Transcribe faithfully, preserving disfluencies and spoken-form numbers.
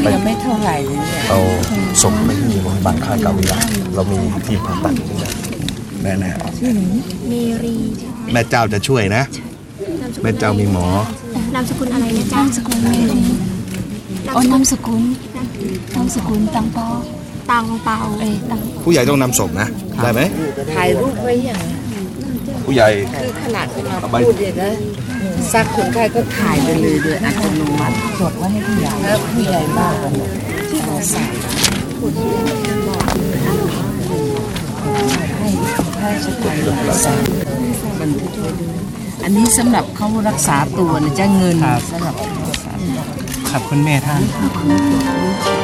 ยังไม่เท่าไหร่เลยเนี่ยเอาศพไปที่โรงพยาบาลค่ายกาวิระเรามีทีมผ่าตัดแน่แน่เมรีแม่เจ้าจะช่วยนะแม่เจ้ามีหมอนามสกุลอะไรนะจ๊ะนามสกุลเมรีอ๋อนามสกุลนามสกุลตังเปาตังเปาเอ้ตังผู้ใหญ่ต้องนำศพนะได้ไหมถ่ายรูปไว้อย่างผู้ใหญ่คือขนาดเราพูดเนี่ยนะซักคนไข้ก็ถ่ายไปเลยโดยอัตโนมัติจดไว้ให้ผู้ใหญ่แล้วผู้ใหญ่บ้านที่เราใส่ให้ให้สกายใส่บันทึกไว้ด้วยอันนี้สำหรับเขารักษาตัวนะจะเงินสำหรับครับคุณแม่ท่าน